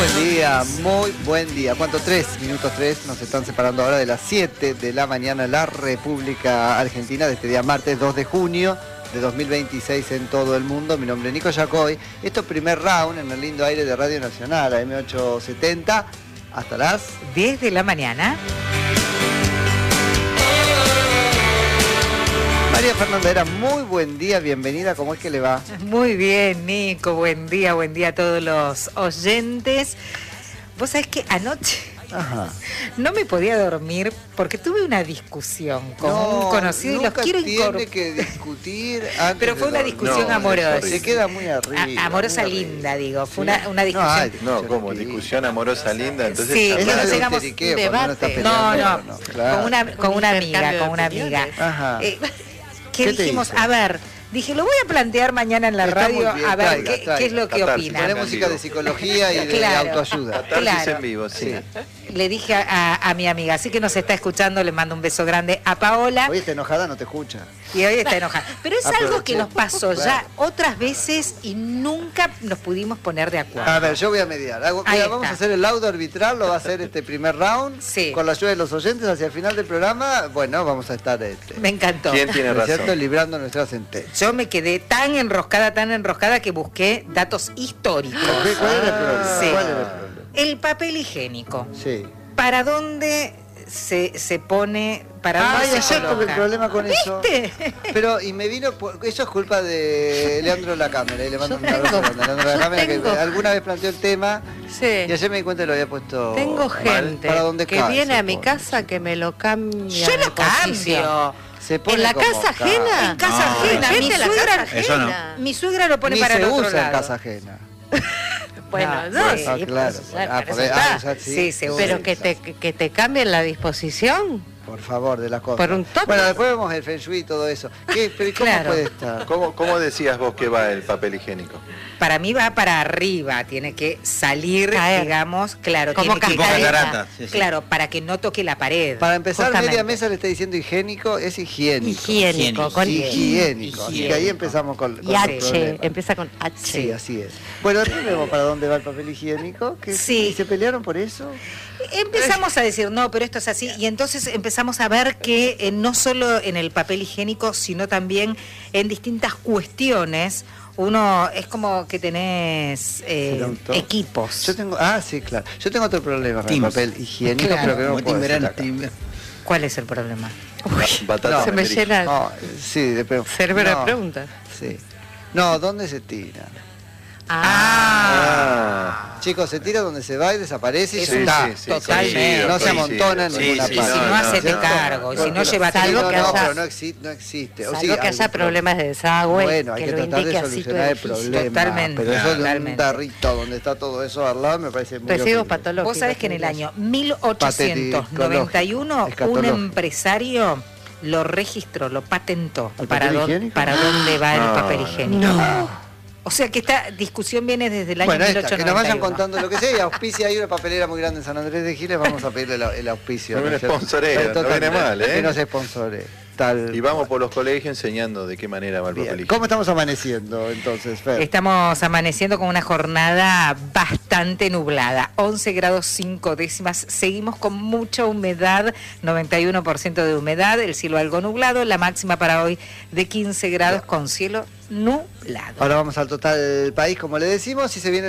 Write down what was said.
muy buen día. ¿Cuánto? 3 minutos 3 nos están separando ahora de las 7 de la mañana en la República Argentina de este día martes 2 de junio de 2026 en todo el mundo. Mi nombre es Nico Yacoy. Esto es primer round en el lindo aire de Radio Nacional, a M870, hasta las 10 de la mañana. María Fernanda, muy buen día, bienvenida, ¿cómo es que le va? Muy bien, Nico, buen día a todos los oyentes. Vos sabés que anoche no me podía dormir porque tuve una discusión con un conocido y los quiero incorporar. Tiene que discutir antes. Pero fue una discusión amorosa. Se queda muy arriba. Amorosa muy linda, arriba. digo. Fue una discusión. No, ¿cómo? Discusión amorosa linda. Entonces, sí, no llegamos debate. No, claro. con una amiga. Ajá. ¿Qué dijimos? A ver, dije, lo voy a plantear mañana en la radio, bien, a ver traiga. qué es lo que Catarsis. opina. Poné música de psicología y de Claro. autoayuda. Catarsis en vivo, sí. Le dije a mi amiga, así que nos está escuchando, le mando un beso grande a Paola. Hoy está enojada, no te escucha. Y hoy está enojada. Pero es algo que nos pasó Claro. ya otras veces y nunca nos pudimos poner de acuerdo. A ver, yo voy a mediar. Vamos a hacer el laudo arbitral, lo va a hacer este primer round. Sí. Con la ayuda de los oyentes hacia el final del programa. Bueno, vamos a estar Me encantó. ¿Quién tiene ¿no es cierto? razón? Librando nuestra sentencia. Yo me quedé tan enroscada que busqué datos históricos. ¿Cuál era el problema? Sí. ¿Cuál era el problema? El papel higiénico. Sí. ¿Para dónde se pone? ¿Para dónde Ay, se ayer tuve coloca? el problema con eso. ¿Viste? Pero, y me vino, eso es culpa de Leandro La Cámara, y le mando un abrazo grande a Leandro La Cámara, que alguna vez planteó el tema, Sí. y ayer me di cuenta que lo había puesto Tengo mal. gente ¿Para dónde que cae? viene Se a mi pone. casa que me lo cambia. Yo de lo posición. cambio. Se pone En la como casa ajena. En casa No, ajena. Vete Mi a la suegra, casa Eso no. ajena. mi suegra lo pone Ni para se el otro usa en lado. casa ajena. Bueno, No, no, sí, sí, Ah, pues, claro. bueno, Ah, para porque- eso está. ya Sí, seguro. Pero sí, que te cambien la disposición. por favor, de las cosas. Por un toque. Bueno, después vemos el Feng Shui y todo eso. Pero ¿y cómo Claro. puede estar? ¿Cómo decías vos que va el papel higiénico? Para mí va para arriba, tiene que salir, Caer. digamos, claro, Como tiene que Tipo cascadera. caer, catarata. Sí, sí. claro, para que no toque la pared. Para empezar, Justamente. media mesa le está diciendo higiénico, es higiénico. Higiénico. Con Higiénico. Así que ahí empezamos con Y el H. problema. Empieza con H. Sí, así es. Bueno, después vemos para dónde va el papel higiénico. Sí. ¿Y se pelearon por eso? Empezamos a decir, no, pero esto es así, y entonces empezamos a ver que no solo en el papel higiénico, sino también en distintas cuestiones, uno es como que tenés equipos. Yo tengo, sí, claro. Yo tengo otro problema con el Teams. papel higiénico, Claro. pero que no Como puedo decir Timberán, acá. Timber. ¿Cuál es el problema? Batata No, Se me Merich. llena No, sí, después. cerebro de no, preguntas. Sí. No, ¿dónde se tira? Ah. Chicos, se tira donde se va y desaparece y Es ya un está. totalmente. No se amontona en Sí, ninguna sí, parte. Si no, no, hacete ¿cierto? cargo, y si no, llévate. Salvo no, que no, haya- pero no existe. O Salvo sí, que haya algún problemas de desagüe, Bueno, hay que lo tratar indique de así tu solucionar el edificio. problema. Totalmente, Pero eso de un totalmente. tarrito donde está todo eso al lado me parece muy Residuos horrible. patológicos. Vos sabés que en el año 1891 un Escatológico. empresario lo registró, lo patentó. ¿El ¿Para papel dónde, higiénico? para dónde va el No, papel no, higiénico? No. O sea que esta discusión viene desde el año Bueno, 1891. que nos vayan contando lo que sea y auspicia ahí una papelera muy grande en San Andrés de Giles, vamos a pedirle el auspicio. No viene es cierto? sponsoreo, no viene mal, ¿eh? Que nos sponsore. Tal Y vamos por los colegios enseñando de qué manera va el Bien. papel higiénico. ¿Cómo estamos amaneciendo entonces, Fer? Estamos amaneciendo con una jornada bastante nublada, 11 grados 5 décimas, seguimos con mucha humedad, 91% de humedad, el cielo algo nublado, la máxima para hoy de 15 grados con cielo nublado. Ahora vamos al total país, como le decimos, y se viene